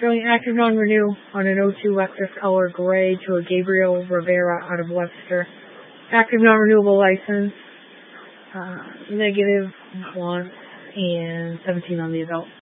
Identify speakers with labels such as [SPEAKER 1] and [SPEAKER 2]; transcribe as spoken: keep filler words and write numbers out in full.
[SPEAKER 1] Showing active non-renew on an O two Lexus color gray to a Gabriel Rivera out of Webster. Active non-renewable license. Uh, negative once and seventeen on the adult.